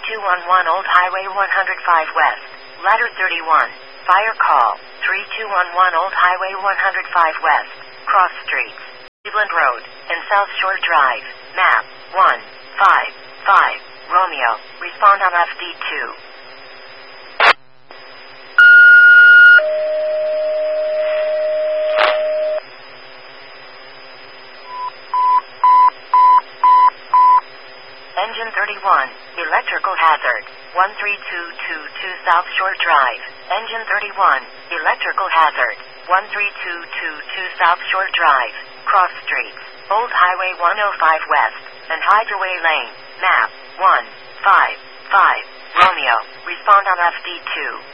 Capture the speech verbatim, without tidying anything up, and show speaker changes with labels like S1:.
S1: two one one Old Highway one oh five West, Ladder thirty-one. Fire call, three two one one Old Highway one oh five West, Cross Streets, Cleveland Road, and South Shore Drive, map one five five, Romeo, respond on F D two. Engine thirty-one, electrical hazard, one three two two two South Shore Drive. Engine thirty-one, electrical hazard, one three two two two South Shore Drive, Cross Streets, Old Highway one oh five West, and Hideaway Lane, map one five five, Romeo, respond on F D two.